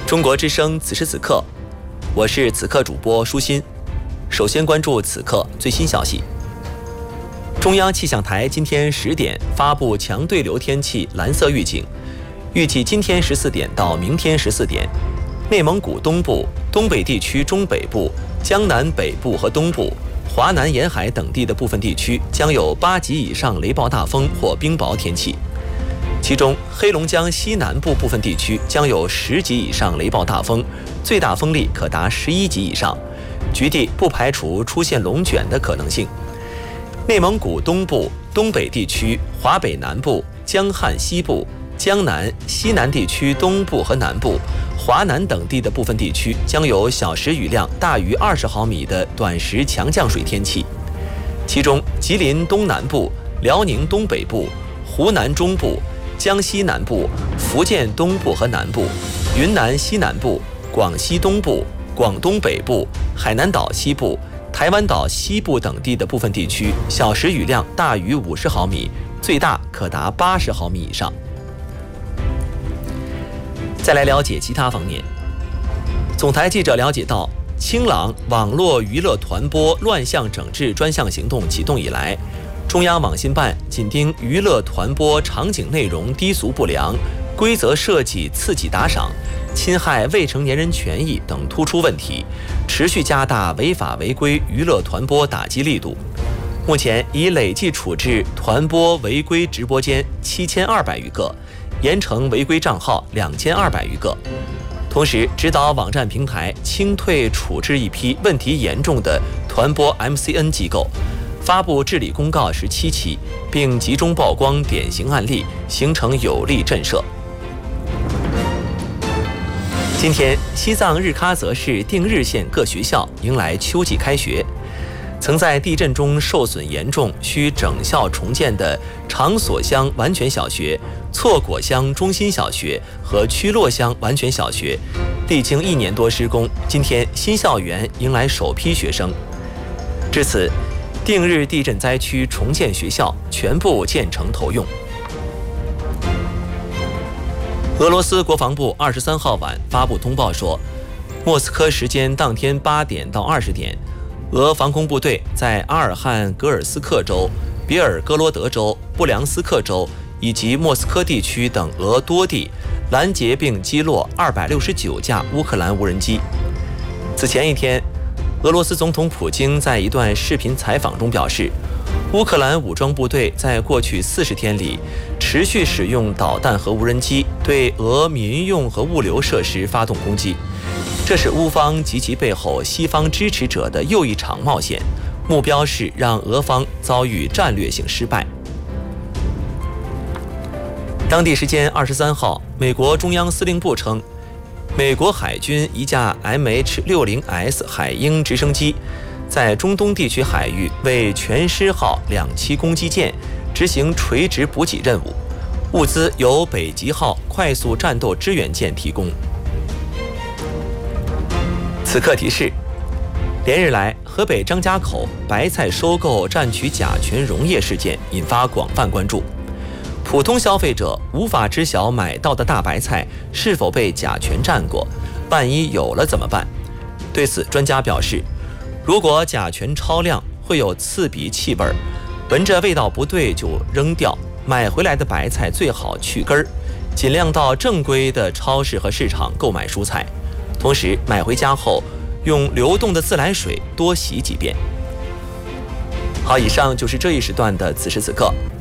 中国之声此时此刻，我是此刻主播舒心。首先关注此刻最新消息。中央气象台今天10点发布强对流天气蓝色预警，预计今天14点到明天14点，内蒙古东部、东北地区中北部、江南北部和东部、华南沿海等地的部分地区将有8级以上雷暴大风或冰雹天气。其中，黑龙江西南部部分地区将有10级以上雷暴大风，最大风力可达11级以上，局地不排除出现龙卷的可能性。内蒙古东部、东北地区、华北南部、江汉西部、江南、西南地区东部和南部、华南等地的部分地区将有小时雨量大于20毫米的短时强降水天气。其中，吉林东南部、辽宁东北部、湖南中部、江西南部、福建东部和南部、云南西南部、广西东部、广东北部、海南岛西部、台湾岛西部等地的部分地区小时雨量大于50毫米，最大可达80毫米以上。再来了解其他方面。总台记者了解到，清朗网络娱乐团播乱象整治专项行动启动以来，中央网信办紧盯娱乐团播场景内容低俗不良、规则设计刺激打赏、侵害未成年人权益等突出问题，持续加大违法违规娱乐团播打击力度。目前已累计处置团播违规直播间7200余个，严惩违规账号2200余个。同时，指导网站平台清退处置一批问题严重的团播 MCN 机构，发布治理公告17期，并集中曝光典型案例，形成有力震慑。今天，西藏日喀则市定日县各学校迎来秋季开学。曾在地震中受损严重，需整校重建的长所乡完全小学、错果乡中心小学和曲洛乡完全小学，历经1年多施工，今天新校园迎来首批学生。至此，定日地震灾区重建学校全部建成投用。俄罗斯国防部23号晚发布通报说，莫斯科时间当天8点到20点，俄防空部队在阿尔汉格尔斯克州、别尔哥罗德州、布良斯克州以及莫斯科地区等俄多地拦截并击落269架乌克兰无人机。此前一天，俄罗斯总统普京在一段视频采访中表示，乌克兰武装部队在过去40天里持续使用导弹和无人机对俄民用和物流设施发动攻击，这是乌方及其背后西方支持者的又一场冒险，目标是让俄方遭遇战略性失败。当地时间23号，美国中央司令部称，美国海军一架 MH-60S 海鹰直升机在中东地区海域为全狮号2栖攻击舰执行垂直补给任务，物资由北极号快速战斗支援舰提供。此刻提示：连日来，河北张家口白菜收购占取甲醛溶液事件引发广泛关注。普通消费者无法知晓买到的大白菜是否被甲醛占过，万一有了怎么办？对此，专家表示，如果甲醛超量，会有刺鼻气味，闻着味道不对就扔掉。买回来的白菜最好去根儿，尽量到正规的超市和市场购买蔬菜。同时，买回家后用流动的自来水多洗几遍。好，以上就是这一时段的此时此刻。